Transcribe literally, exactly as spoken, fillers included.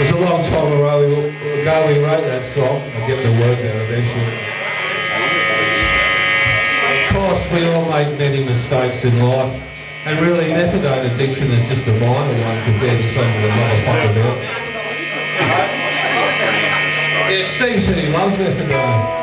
was a long time ago we wrote that song. I'll get the words out eventually. Of course, we all make many mistakes in life, and really methadone addiction is just a minor one compared to some of the motherfuckers out. Yeah, Steve said he loves methadone.